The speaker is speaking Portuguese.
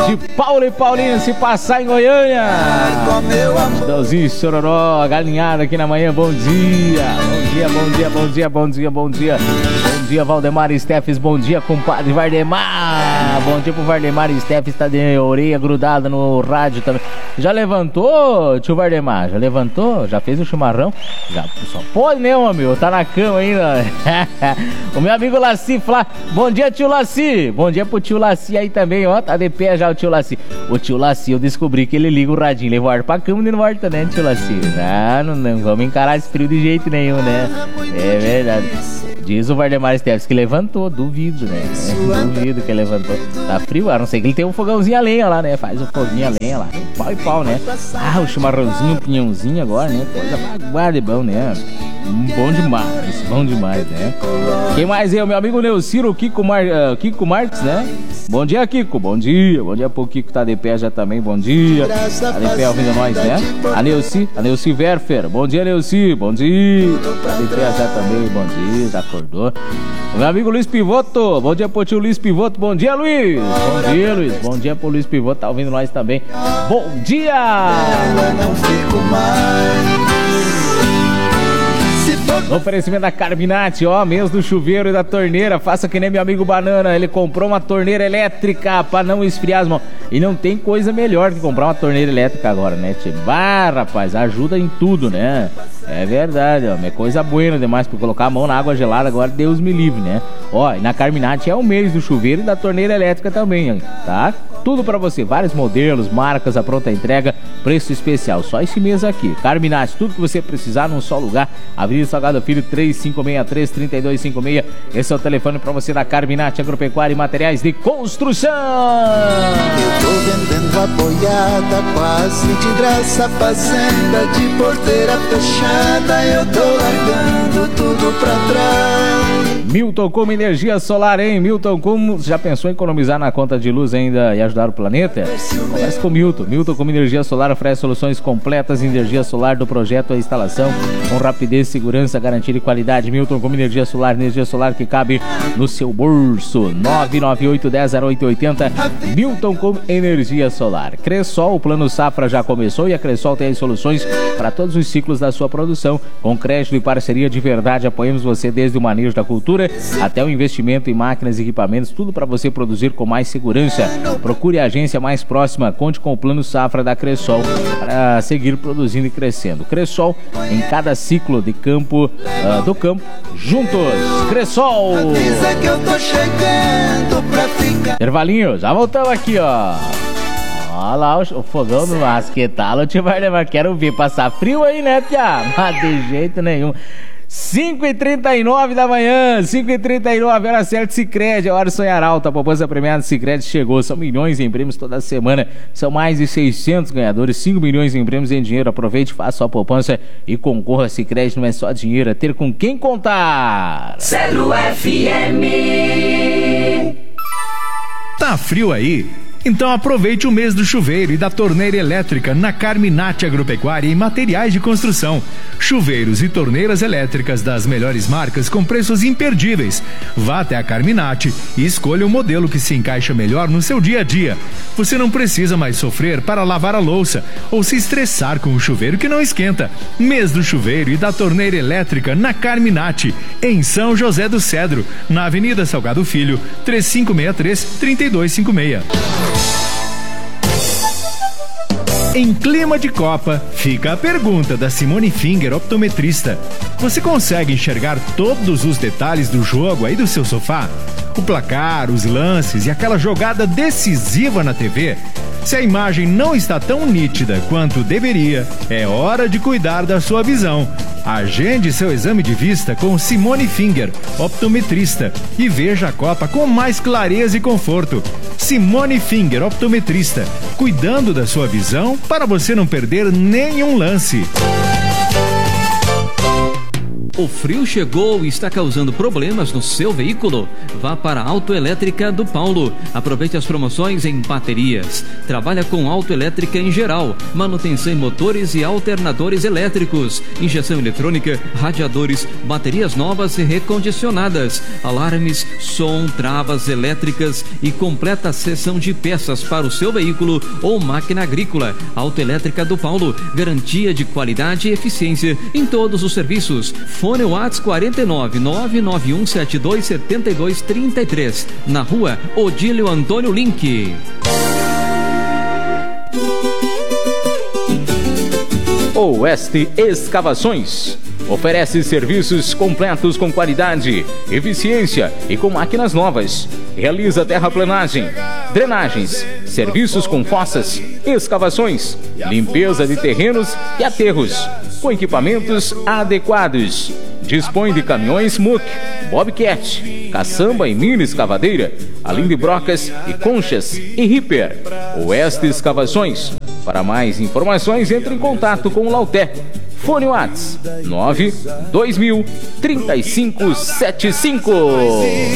de Paulo e Paulinho se passar em Goiânia. Dãozinho Chororó, galinhada aqui na manhã, bom dia. Bom dia, Valdemar e Steffes, bom dia, compadre Vardemar. Bom dia pro Vardemar e Steffes, tá de orelha grudada no rádio também. Já levantou, tio Vardemar? Já levantou? Já fez o chimarrão? Já, só pode, né, meu? Tá na cama ainda. O meu amigo Laci fala, bom dia, tio Laci. Bom dia pro tio Laci aí também, ó, tá de pé já o tio Laci. O tio Laci, eu descobri que ele liga o radinho, ele volta pra cama e não volta, né, tio Laci? Não vamos encarar esse frio de jeito nenhum, né? É verdade. Diz o Vardemar Steffes que levantou, duvido, né? Duvido que ele levantou. Tá frio, a não ser que ele tem um fogãozinho a lenha lá, né? Faz um foguinho a lenha lá. Pau e pau, né? Ah, o chimarrãozinho, o pinhãozinho agora, né? Coisa baguada de bom, né? Bom demais, né? Quem mais é? O meu amigo Neuciro, Kiko Marques, né? Bom dia, Kiko, bom dia pro Kiko, tá de pé já também, bom dia. Tá de pé ouvindo nós, né? A Neuci Werfer, bom dia, Neuci, bom dia. Tá de pé já também, bom dia, já acordou. O meu amigo Luiz Pivoto, bom dia pro tio Luiz Pivoto, bom dia, Luiz. Bom dia pro Luiz Pivoto, tá ouvindo nós também. Bom dia! Não fico mais. No oferecimento da Carminati, ó, mês do chuveiro e da torneira. Faça que nem meu amigo Banana, ele comprou uma torneira elétrica pra não esfriar as mãos. E não tem coisa melhor que comprar uma torneira elétrica agora, né? Rapaz, ajuda em tudo, né? É verdade, ó, é coisa boa demais pra colocar a mão na água gelada agora, Deus me livre, né? Ó, e na Carminati é o mês do chuveiro e da torneira elétrica também, tá? Tudo pra você, vários modelos, marcas, a pronta entrega, preço especial, só esse mês aqui. Carminati, tudo que você precisar num só lugar. Avenida Salgado Filho, 3563-3256. Esse é o telefone pra você da Carminati Agropecuária e Materiais de Construção. Eu tô vendendo a boiada, quase de graça, fazenda de porteira fechada. Eu tô largando tudo pra trás. Milton Como Energia Solar, hein? Milton Como, já pensou em economizar na conta de luz ainda e ajudar o planeta? Converse com Milton. Milton Como Energia Solar oferece soluções completas em energia solar do projeto à instalação, com rapidez, segurança, garantia e qualidade. Milton Como energia solar que cabe no seu bolso. 998100880. Milton Como Energia Solar. Cressol, o Plano Safra já começou e a Cressol tem as soluções para todos os ciclos da sua produção. Com crédito e parceria de verdade, apoiamos você desde o manejo da cultura até o investimento em máquinas e equipamentos, tudo para você produzir com mais segurança. Procure a agência mais próxima, conte com o Plano Safra da Cressol para seguir produzindo e crescendo. Cressol, em cada ciclo de campo, do campo, juntos. Cressol! Intervalinho, já voltamos aqui, ó. Olha lá o fogão do Masquetalo, tio Vardemar, quero ver passar frio aí, né, tia? Mas de jeito nenhum. 5h39 da manhã, 5h39, hora certa, Sicredi, é hora de sonhar alto. A poupança premiada Sicredi chegou, são milhões em prêmios toda semana, são mais de 600 ganhadores, 5 milhões em prêmios em dinheiro. Aproveite, faça a poupança e concorra. A Sicredi não é só dinheiro, é ter com quem contar. Celo FM. Tá frio aí? Então aproveite o mês do chuveiro e da torneira elétrica na Carminati Agropecuária e Materiais de Construção. Chuveiros e torneiras elétricas das melhores marcas com preços imperdíveis. Vá até a Carminati e escolha o modelo que se encaixa melhor no seu dia a dia. Você não precisa mais sofrer para lavar a louça ou se estressar com o chuveiro que não esquenta. Mês do chuveiro e da torneira elétrica na Carminati, em São José do Cedro, na Avenida Salgado Filho, 3563-3256. Em clima de Copa, fica a pergunta da Simone Finger, optometrista. Você consegue enxergar todos os detalhes do jogo aí do seu sofá? O placar, os lances e aquela jogada decisiva na TV? Se a imagem não está tão nítida quanto deveria, é hora de cuidar da sua visão. Agende seu exame de vista com Simone Finger, optometrista, e veja a Copa com mais clareza e conforto. Simone Finger, optometrista, cuidando da sua visão para você não perder nenhum lance. O frio chegou e está causando problemas no seu veículo? Vá para a Autoelétrica do Paulo. Aproveite as promoções em baterias. Trabalha com autoelétrica em geral, manutenção em motores e alternadores elétricos, injeção eletrônica, radiadores, baterias novas e recondicionadas, alarmes, som, travas elétricas e completa seção de peças para o seu veículo ou máquina agrícola. Autoelétrica do Paulo, garantia de qualidade e eficiência em todos os serviços. Fone WhatsApp 49 99172 7233, na rua Odílio Antônio Link. Oeste Escavações oferece serviços completos com qualidade, eficiência e com máquinas novas. Realiza terraplenagem, drenagens, serviços com fossas, escavações, limpeza de terrenos e aterros, com equipamentos adequados. Dispõe de caminhões MUC, Bobcat, caçamba e mini escavadeira, além de brocas e conchas e ripper. Oeste Escavações. Para mais informações, entre em contato com o Lauté. Fone WhatsApp 92000 3575.